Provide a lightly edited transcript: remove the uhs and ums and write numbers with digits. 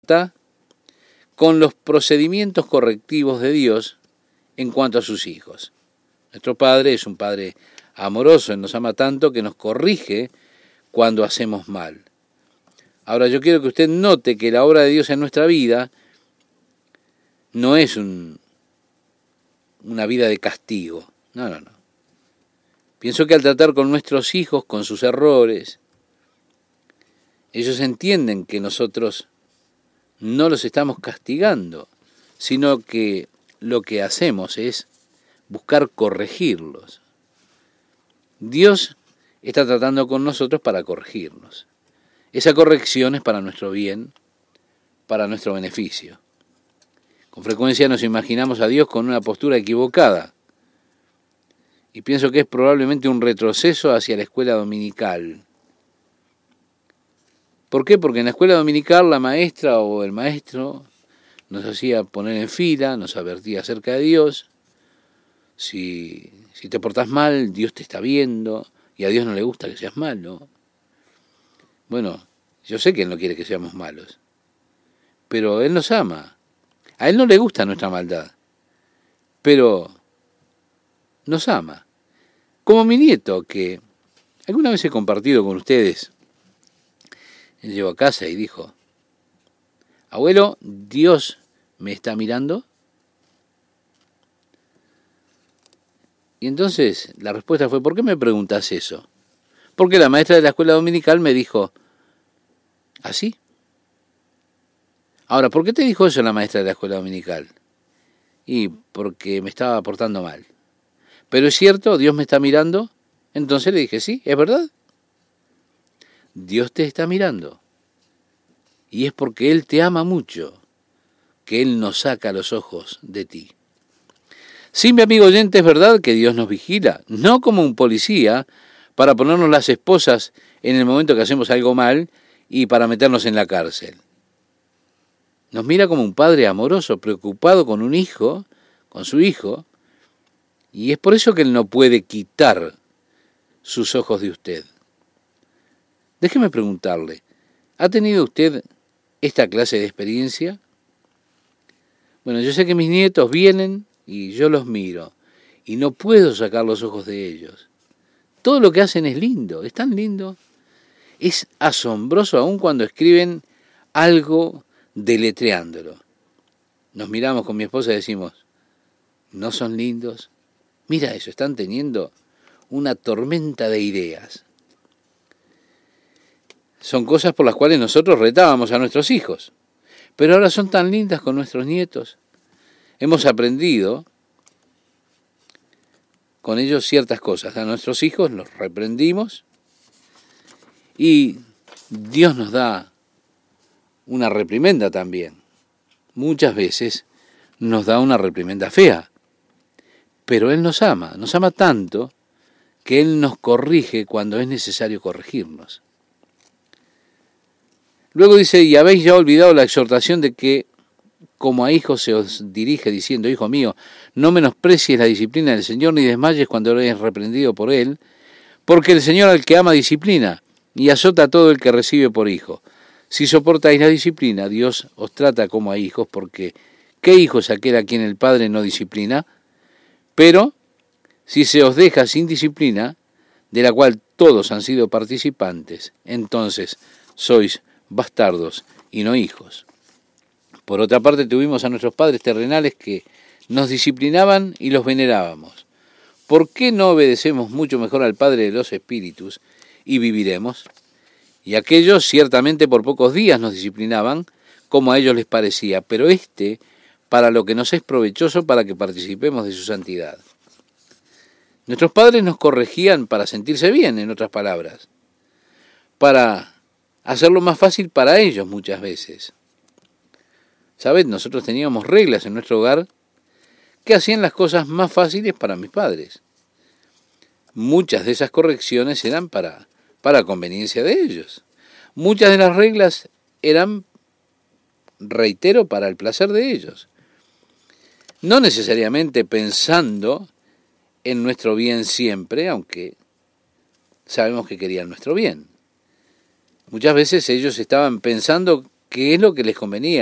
con los procedimientos correctivos de Dios en cuanto a sus hijos. Nuestro Padre es un Padre amoroso, Él nos ama tanto que nos corrige cuando hacemos mal. Ahora yo quiero que usted note que la obra de Dios en nuestra vida no es una vida de castigo. No. Pienso que al tratar con nuestros hijos, con sus errores, ellos entienden que nosotros no los estamos castigando, sino que lo que hacemos es buscar corregirlos. Dios está tratando con nosotros para corregirnos. Esa corrección es para nuestro bien, para nuestro beneficio. Con frecuencia nos imaginamos a Dios con una postura equivocada, y pienso que es probablemente un retroceso hacia la escuela dominical. ¿Por qué? Porque en la escuela dominical la maestra o el maestro nos hacía poner en fila, nos advertía acerca de Dios. Si te portás mal, Dios te está viendo, y a Dios no le gusta que seas malo. Bueno, yo sé que Él no quiere que seamos malos, pero Él nos ama. A Él no le gusta nuestra maldad, pero nos ama. Como mi nieto, que alguna vez he compartido con ustedes. Él llegó a casa y dijo: abuelo, ¿Dios me está mirando? Y entonces la respuesta fue: ¿por qué me preguntas eso? Porque la maestra de la escuela dominical me dijo así. Ahora, ¿por qué te dijo eso la maestra de la escuela dominical? Y porque me estaba portando mal. ¿Pero es cierto? ¿Dios me está mirando? Entonces le dije: sí, es verdad. Dios te está mirando. Y es porque Él te ama mucho que Él no saca los ojos de ti. Sí, mi amigo oyente, es verdad que Dios nos vigila, no como un policía para ponernos las esposas en el momento que hacemos algo mal y para meternos en la cárcel. Nos mira como un padre amoroso, preocupado con un hijo, con su hijo, y es por eso que Él no puede quitar sus ojos de usted. Déjeme preguntarle, ¿ha tenido usted esta clase de experiencia? Bueno, yo sé que mis nietos vienen y yo los miro y no puedo sacar los ojos de ellos. Todo lo que hacen es lindo, es tan lindo. Es asombroso aún cuando escriben algo deletreándolo. Nos miramos con mi esposa y decimos: ¿no son lindos? Mira eso, están teniendo una tormenta de ideas. Son cosas por las cuales nosotros retábamos a nuestros hijos, pero ahora son tan lindas con nuestros nietos. Hemos aprendido con ellos ciertas cosas. A nuestros hijos los reprendimos y Dios nos da una reprimenda también. Muchas veces nos da una reprimenda fea, pero Él nos ama tanto que Él nos corrige cuando es necesario corregirnos. Luego dice: y habéis ya olvidado la exhortación de que como a hijos se os dirige diciendo: hijo mío, no menosprecies la disciplina del Señor, ni desmayes cuando eres reprendido por Él, porque el Señor al que ama disciplina, y azota a todo el que recibe por hijo. Si soportáis la disciplina, Dios os trata como a hijos, porque ¿qué hijo es aquel a quien el Padre no disciplina? Pero si se os deja sin disciplina, de la cual todos han sido participantes, entonces sois bastardos y no hijos. Por otra parte, tuvimos a nuestros padres terrenales que nos disciplinaban y los venerábamos. ¿Por qué no obedecemos mucho mejor al Padre de los Espíritus y viviremos? Y aquellos ciertamente por pocos días nos disciplinaban, como a ellos les parecía, pero para lo que nos es provechoso, para que participemos de su santidad. Nuestros padres nos corregían para sentirse bien, en otras palabras, para hacerlo más fácil para ellos muchas veces. ¿Sabes? Nosotros teníamos reglas en nuestro hogar que hacían las cosas más fáciles para mis padres. Muchas de esas correcciones eran para conveniencia de ellos. Muchas de las reglas eran, reitero, para el placer de ellos. No necesariamente pensando en nuestro bien siempre, aunque sabemos que querían nuestro bien. Muchas veces ellos estaban pensando que es lo que les convenía